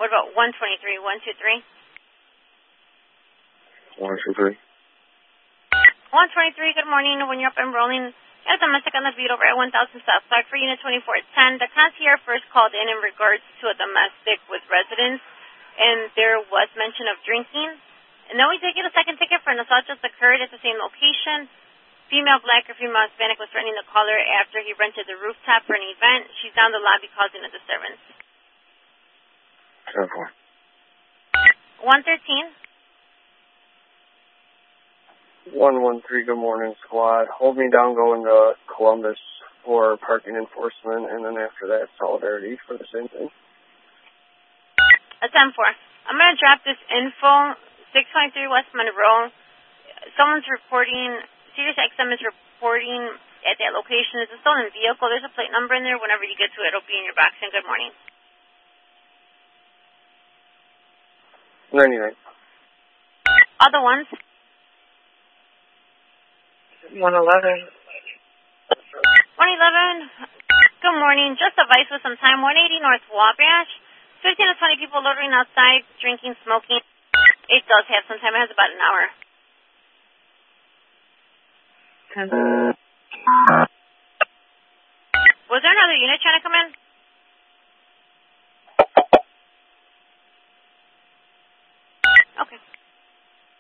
What about 123? 123? 123. 123, good morning. When you're up and rolling, got a domestic on the beat over at 1000 South Park for Unit 2410. The concierge first called in regards to a domestic with residents, and there was mention of drinking. And then we did get a second ticket for an assault just occurred at the same location. Female black or female Hispanic was threatening the caller after he rented the rooftop for an event. She's down the lobby causing a disturbance. 10-4. 113. 113, good morning, squad. Hold me down going to Columbus for parking enforcement, and then after that, Solidarity for the same thing. A 10-4. I'm going to drop this info. 623 West Monroe. Someone's reporting, Sirius XM is reporting at that location. It's a stolen vehicle. There's a plate number in there. Whenever you get to it, it'll be in your box. And good morning. 99. Other ones. 111. 111. Good morning. Just a vice with some time. 180 North Wabash. 15 to 20 people loitering outside, drinking, smoking. It does have some time. It has about an hour. 10. Was there another unit trying to come in?